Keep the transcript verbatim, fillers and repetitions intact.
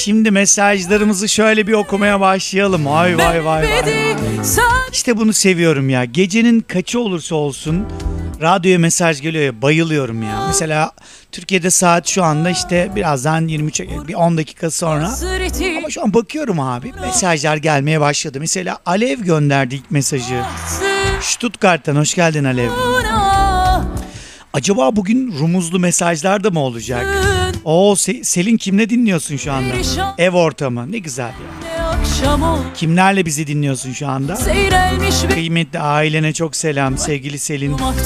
Şimdi mesajlarımızı şöyle bir okumaya başlayalım. Vay vay vay vay. İşte bunu seviyorum ya. Gecenin kaçı olursa olsun radyoya mesaj geliyor ya, bayılıyorum ya. Mesela Türkiye'de saat şu anda işte birazdan yirmi üç, bir on dakika sonra. Ama şu an bakıyorum abi, mesajlar gelmeye başladı. Mesela Alev gönderdi ilk mesajı. Stuttgart'tan hoş geldin Alev. Acaba bugün rumuzlu mesajlar da mı olacak? Oo Se- Selin, kimle dinliyorsun şu anda? Ev ortamı ne güzel ya. Kimlerle bizi dinliyorsun şu anda? Kıymetli ailene çok selam sevgili Selin.